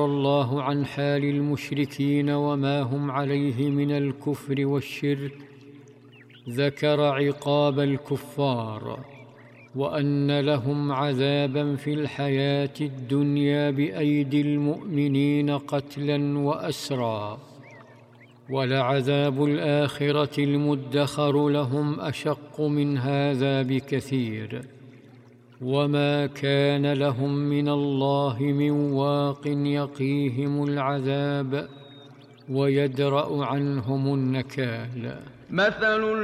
الله عن حال المشركين وما هم عليه من الكفر والشرك، ذكر عقاب الكفار وأن لهم عذابا في الحياة الدنيا بأيدي المؤمنين قتلا وأسرا، ولعذاب الآخرة المدخر لهم أشق من هذا بكثير، وما كان لهم من الله من واق يقيهم العذاب ويدرأ عنهم النكال.